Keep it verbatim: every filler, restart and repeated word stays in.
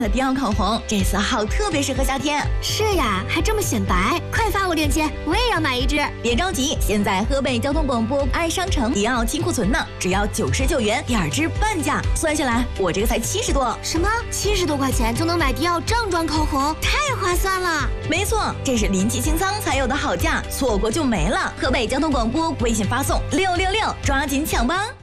的迪奥口红，这色号特别适合夏天。 是呀，还这么显白，快发我链接，我也要买一支。 别着急，现在河北交通广播爱商城迪奥清库存呢，只要九十九元，第二支半价，算下来我这个才七十多。 什么？七十多块钱就能买迪奥正装口红，太划算了！ 没错，这是临期清仓才有的好价，错过就没了。河北交通广播微信发送六六六，抓紧抢吧！